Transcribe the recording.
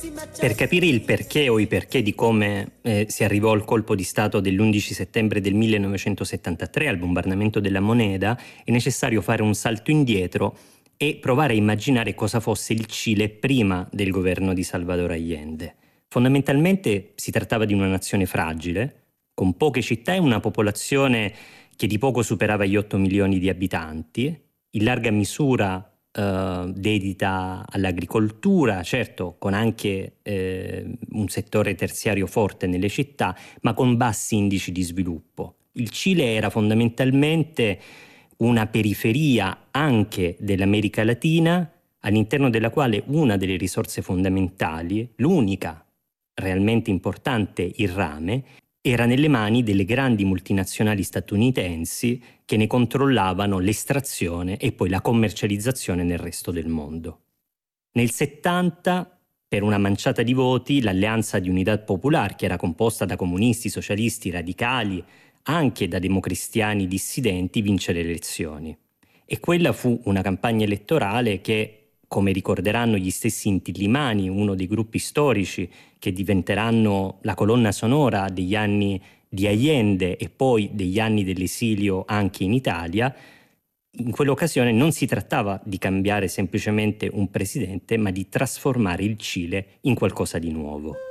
Per capire il perché o i perché di come si arrivò al colpo di Stato dell'11 settembre del 1973, al bombardamento della Moneda, è necessario fare un salto indietro e provare a immaginare cosa fosse il Cile prima del governo di Salvador Allende. Fondamentalmente si trattava di una nazione fragile, con poche città e una popolazione che di poco superava gli 8 milioni di abitanti, in larga misura dedita all'agricoltura, certo con anche un settore terziario forte nelle città, ma con bassi indici di sviluppo. Il Cile era fondamentalmente una periferia anche dell'America Latina, all'interno della quale una delle risorse fondamentali, l'unica realmente importante, il rame, era nelle mani delle grandi multinazionali statunitensi che ne controllavano l'estrazione e poi la commercializzazione nel resto del mondo. Nel 70, per una manciata di voti, l'Alleanza di Unidad Popular, che era composta da comunisti, socialisti, radicali, anche da democristiani dissidenti, vince le elezioni. E quella fu una campagna elettorale che, come ricorderanno gli stessi Inti-Illimani, uno dei gruppi storici che diventeranno la colonna sonora degli anni di Allende e poi degli anni dell'esilio anche in Italia, in quell'occasione non si trattava di cambiare semplicemente un presidente, ma di trasformare il Cile in qualcosa di nuovo.